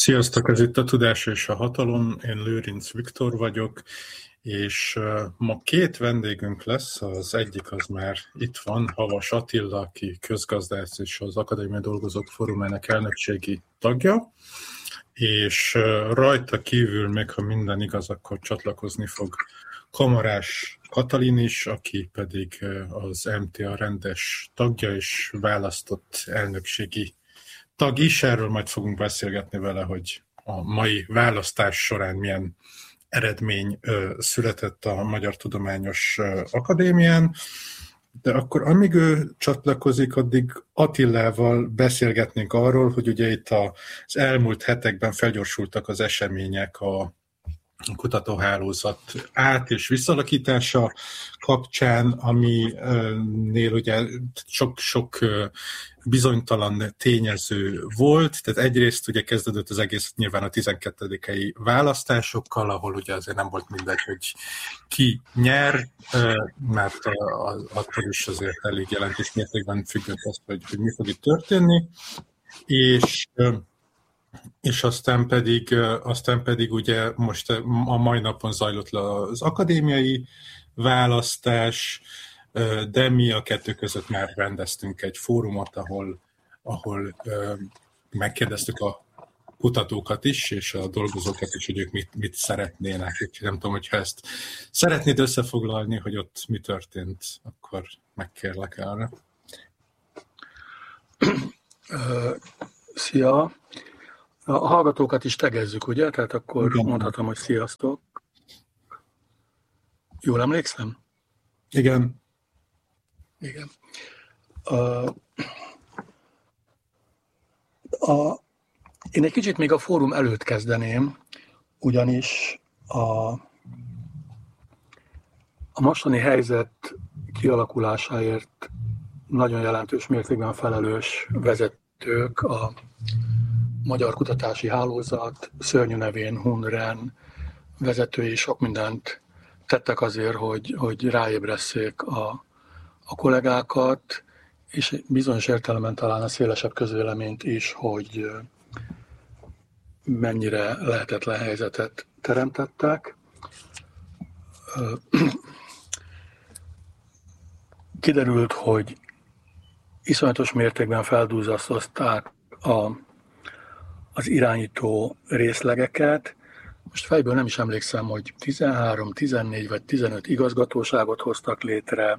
Sziasztok, ez itt a Tudás és a Hatalom, én Lőrinc Viktor vagyok, és ma két vendégünk lesz, az egyik az már itt van, Havas Attila, aki közgazdász és az Akadémiai Dolgozók Fórumának elnökségi tagja, és rajta kívül, még ha minden igaz, akkor csatlakozni fog Kamarás Katalin is, aki pedig az MTA rendes tagja és választott elnökségi tag is. Erről majd fogunk beszélgetni vele, hogy a mai választás során milyen eredmény született a Magyar Tudományos Akadémián. De akkor amíg ő csatlakozik, addig Attilával beszélgetnénk arról, hogy ugye itt az elmúlt hetekben felgyorsultak az események a kutatóhálózat át- és visszalakítása kapcsán, aminél ugye sok bizonytalan tényező volt. Tehát egyrészt ugye kezdődött az egész nyilván a 12. választásokkal, ahol ugye azért nem volt mindegy, hogy ki nyer, mert attól is azért elég jelentős mértékben függött azt, hogy mi fog itt történni. És aztán pedig ugye most a mai napon zajlott le az akadémiai választás, de mi a kettő között már rendeztünk egy fórumot, ahol megkérdeztük a kutatókat is, és a dolgozókat is, hogy ők mit szeretnének. Nem tudom, hogyha ezt szeretnéd összefoglalni, hogy ott mi történt, akkor megkérlek arra. Szia! A hallgatókat is tegezzük, ugye? Tehát akkor mondhatom, hogy sziasztok. Jól emlékszem? Igen. Igen. Én egy kicsit még a fórum előtt kezdeném, ugyanis a mostani helyzet kialakulásáért nagyon jelentős mértékben felelős vezetők, a Magyar Kutatási Hálózat, szörnyű nevén HUNREN vezetői sok mindent tettek azért, hogy ráébresszék a kollégákat, és bizonyos értelemben talán a szélesebb közvéleményt is, hogy mennyire lehetetlen helyzetet teremtettek. Kiderült, hogy iszonyatos mértékben feldúzzasztották az irányító részlegeket. Most fejből nem is emlékszem, hogy 13, 14 vagy 15 igazgatóságot hoztak létre.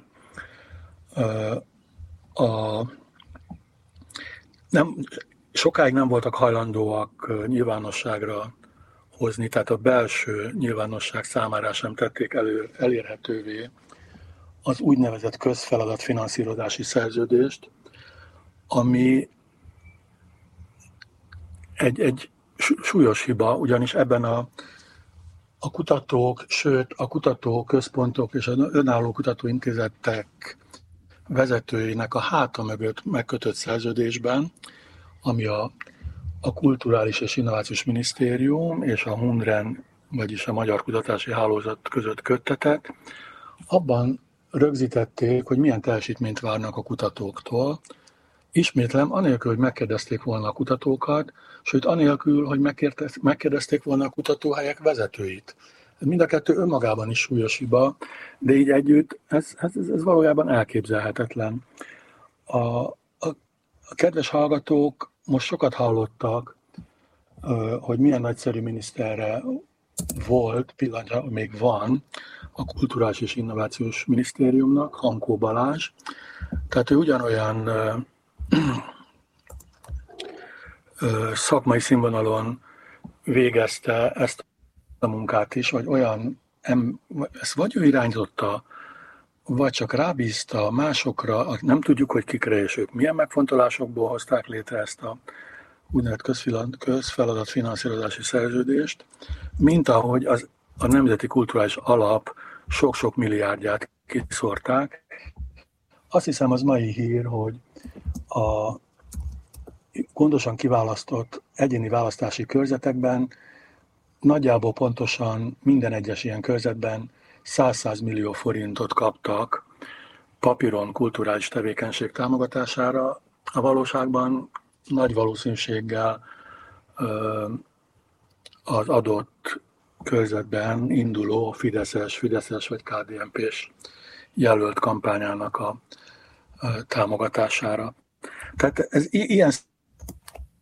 Sokáig nem voltak hajlandóak nyilvánosságra hozni, tehát a belső nyilvánosság számára sem tették elérhetővé az úgynevezett közfeladatfinanszírozási szerződést, ami egy súlyos hiba, ugyanis ebben a kutatók, sőt a kutatóközpontok és az önálló kutatóintézetek vezetőinek a háta mögött megkötött szerződésben, ami a Kulturális és Innovációs Minisztérium és a HUNREN, vagyis a Magyar Kutatási Hálózat között köttetett, abban rögzítették, hogy milyen teljesítményt várnak a kutatóktól. Ismétlem, anélkül, hogy megkérdezték volna a kutatókat, sőt, anélkül, hogy megkérdezték volna a kutatóhelyek vezetőit. Mind a kettő önmagában is súlyos hiba, de így együtt ez valójában elképzelhetetlen. A kedves hallgatók most sokat hallottak, hogy milyen nagyszerű miniszterre volt, pillanatnyilag még van, a Kulturális és Innovációs Minisztériumnak, Hankó Balázs. Tehát ő ugyanolyan szakmai színvonalon végezte ezt a munkát is, ezt vagy ő irányította, vagy csak rábízta másokra, nem tudjuk, hogy kikre és ők milyen megfontolásokból hozták létre ezt a úgynevezett közfeladatfinanszírozási szerződést, mint ahogy a Nemzeti Kulturális Alap sok-sok milliárdját kiszórták. Azt hiszem, az mai hír, hogy a gondosan kiválasztott egyéni választási körzetekben nagyjából pontosan minden egyes ilyen körzetben 100 millió forintot kaptak papíron kulturális tevékenység támogatására. A valóságban nagy valószínűséggel az adott körzetben induló Fideszes vagy KDNP-s jelölt kampányának a támogatására. Tehát ez ilyen